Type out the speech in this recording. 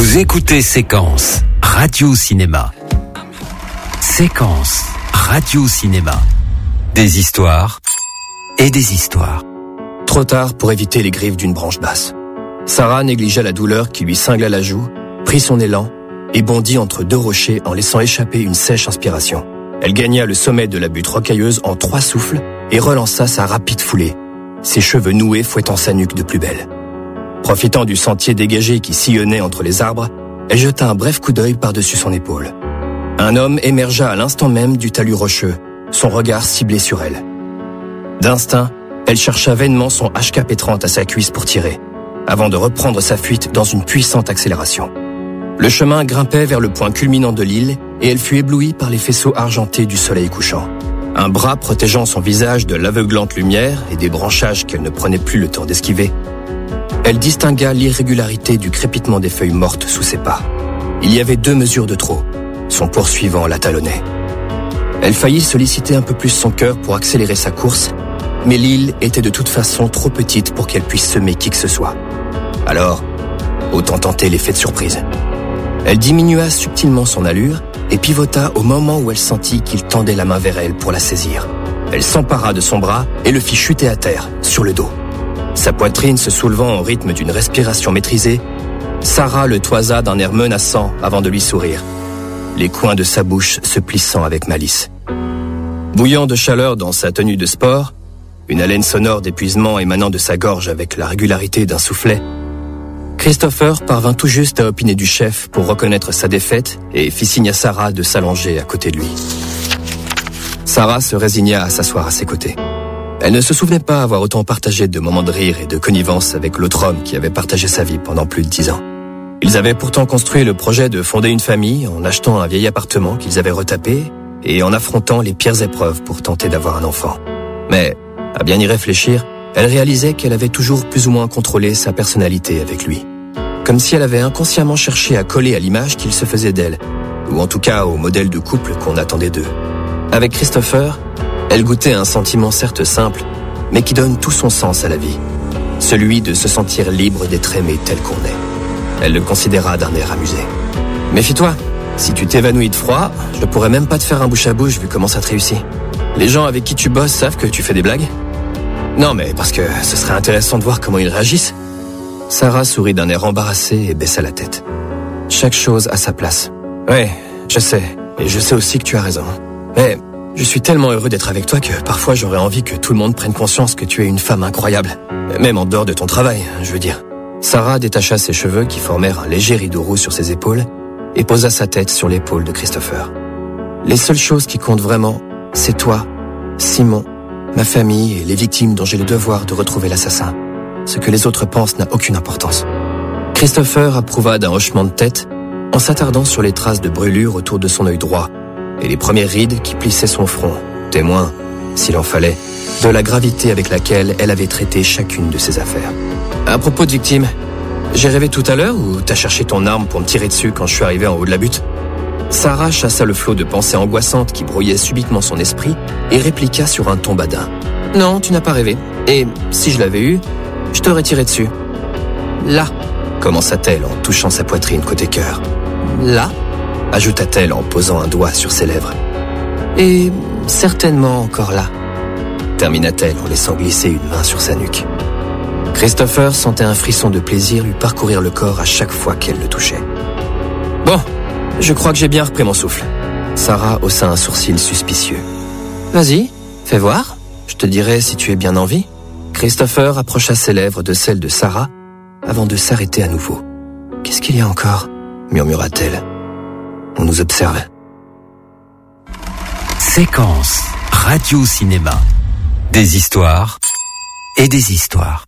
Vous écoutez Séquence Radio-Cinéma. Séquence Radio-Cinéma. Des histoires et des histoires. Trop tard pour éviter les griffes d'une branche basse. Sarah négligea la douleur qui lui cingla la joue, prit son élan et bondit entre deux rochers en laissant échapper une sèche inspiration. Elle gagna le sommet de la butte rocailleuse en 3 souffles et relança sa rapide foulée, ses cheveux noués fouettant sa nuque de plus belle. Profitant du sentier dégagé qui sillonnait entre les arbres, elle jeta un bref coup d'œil par-dessus son épaule. Un homme émergea à l'instant même du talus rocheux, son regard ciblé sur elle. D'instinct, elle chercha vainement son HK-P30 à sa cuisse pour tirer, avant de reprendre sa fuite dans une puissante accélération. Le chemin grimpait vers le point culminant de l'île et elle fut éblouie par les faisceaux argentés du soleil couchant. Un bras protégeant son visage de l'aveuglante lumière et des branchages qu'elle ne prenait plus le temps d'esquiver, elle distingua l'irrégularité du crépitement des feuilles mortes sous ses pas. Il y avait 2 mesures de trop. Son poursuivant la talonnait. Elle faillit solliciter un peu plus son cœur pour accélérer sa course, mais l'île était de toute façon trop petite pour qu'elle puisse semer qui que ce soit. Alors, autant tenter l'effet de surprise. Elle diminua subtilement son allure et pivota au moment où elle sentit qu'il tendait la main vers elle pour la saisir. Elle s'empara de son bras et le fit chuter à terre, sur le dos. Sa poitrine se soulevant au rythme d'une respiration maîtrisée, Sarah le toisa d'un air menaçant avant de lui sourire, les coins de sa bouche se plissant avec malice. Bouillant de chaleur dans sa tenue de sport, une haleine sonore d'épuisement émanant de sa gorge avec la régularité d'un soufflet, Christopher parvint tout juste à opiner du chef pour reconnaître sa défaite et fit signe à Sarah de s'allonger à côté de lui. Sarah se résigna à s'asseoir à ses côtés. Elle ne se souvenait pas avoir autant partagé de moments de rire et de connivence avec l'autre homme qui avait partagé sa vie pendant plus de 10 ans. Ils avaient pourtant construit le projet de fonder une famille en achetant un vieil appartement qu'ils avaient retapé et en affrontant les pires épreuves pour tenter d'avoir un enfant. Mais, à bien y réfléchir, elle réalisait qu'elle avait toujours plus ou moins contrôlé sa personnalité avec lui. Comme si elle avait inconsciemment cherché à coller à l'image qu'il se faisait d'elle, ou en tout cas au modèle de couple qu'on attendait d'eux. Avec Christopher, elle goûtait un sentiment certes simple, mais qui donne tout son sens à la vie. Celui de se sentir libre d'être aimé tel qu'on est. Elle le considéra d'un air amusé. « Méfie-toi, si tu t'évanouis de froid, je pourrais même pas te faire un bouche à bouche vu comment ça te réussit. Les gens avec qui tu bosses savent que tu fais des blagues ? Non, mais parce que ce serait intéressant de voir comment ils réagissent. » Sarah sourit d'un air embarrassé et baissa la tête. Chaque chose à sa place. « Ouais, je sais, et je sais aussi que tu as raison. Mais je suis tellement heureux d'être avec toi que parfois j'aurais envie que tout le monde prenne conscience que tu es une femme incroyable. Même en dehors de ton travail, je veux dire. » Sarah détacha ses cheveux qui formèrent un léger rideau roux sur ses épaules et posa sa tête sur l'épaule de Christopher. Les seules choses qui comptent vraiment, c'est toi, Simon, ma famille et les victimes dont j'ai le devoir de retrouver l'assassin. Ce que les autres pensent n'a aucune importance. Christopher approuva d'un hochement de tête en s'attardant sur les traces de brûlure autour de son œil droit et les premières rides qui plissaient son front, témoin, s'il en fallait, de la gravité avec laquelle elle avait traité chacune de ses affaires. À propos de victimes, j'ai rêvé tout à l'heure ou t'as cherché ton arme pour me tirer dessus quand je suis arrivé en haut de la butte ? Sarah chassa le flot de pensées angoissantes qui brouillaient subitement son esprit et répliqua sur un ton badin. « Non, tu n'as pas rêvé. Et si je l'avais eu, je t'aurais tiré dessus. »« Là » commença-t-elle en touchant sa poitrine côté cœur. « Là » ajouta-t-elle en posant un doigt sur ses lèvres. « Et certainement encore là » termina-t-elle en laissant glisser une main sur sa nuque. Christopher sentait un frisson de plaisir lui parcourir le corps à chaque fois qu'elle le touchait. « Bon, je crois que j'ai bien repris mon souffle. » Sarah haussa un sourcil suspicieux. « Vas-y, fais voir, je te dirai si tu es bien en vie. » Christopher approcha ses lèvres de celles de Sarah avant de s'arrêter à nouveau. « Qu'est-ce qu'il y a encore ?» murmura-t-elle. « On nous observe. » Séquence Radio-Cinéma. Des histoires et des histoires.